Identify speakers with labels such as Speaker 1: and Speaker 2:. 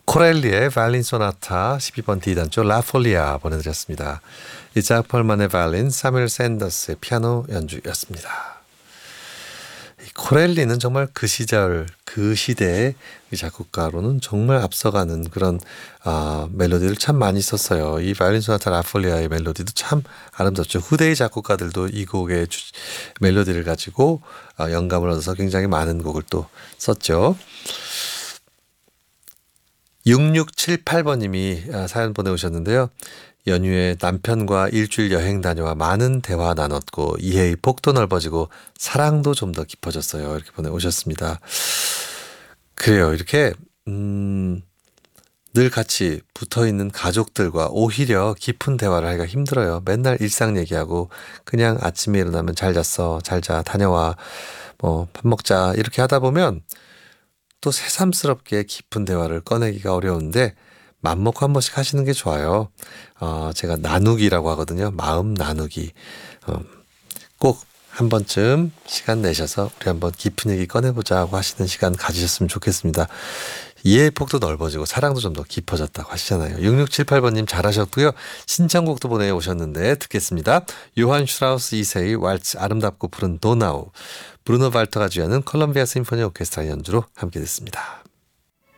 Speaker 1: 코렐리의 바이올린 소나타 12번 D단조 라폴리아 보내드렸습니다. 이작 펄만의 바이올린, 사뮤엘 샌더스의 피아노 연주였습니다. 이 코렐리는 정말 그 시절, 그 시대의 작곡가로는 정말 앞서가는 그런 멜로디를 참 많이 썼어요. 이 바이올린 소나타 라폴리아의 멜로디도 참 아름답죠. 후대의 작곡가들도 이 곡의 멜로디를 가지고 영감을 얻어서 굉장히 많은 곡을 또 썼죠. 6678번님이 사연 보내오셨는데요. 연휴에 남편과 일주일 여행 다녀와 많은 대화 나눴고 이해의 폭도 넓어지고 사랑도 좀 더 깊어졌어요. 이렇게 보내오셨습니다. 그래요. 이렇게 늘 같이 붙어있는 가족들과 오히려 깊은 대화를 하기가 힘들어요. 맨날 일상 얘기하고 그냥 아침에 일어나면 잘 잤어, 잘 자, 다녀와, 밥 먹자 이렇게 하다 보면 또 새삼스럽게 깊은 대화를 꺼내기가 어려운데 맘먹고 한 번씩 하시는 게 좋아요. 제가 나누기라고 하거든요. 마음 나누기. 꼭 한 번쯤 시간 내셔서 우리 한번 깊은 얘기 꺼내보자 하고 하시는 시간 가지셨으면 좋겠습니다. 이해의 폭도 넓어지고 사랑도 좀 더 깊어졌다고 하시잖아요. 6678번님 잘하셨고요. 신청곡도 보내오셨는데 듣겠습니다. 요한 슈트라우스 2세의 왈츠 아름답고 푸른 도나우, 브루노 발터가 주연은 콜롬비아 심포니 오케스트라 연주로 함께 듣습니다.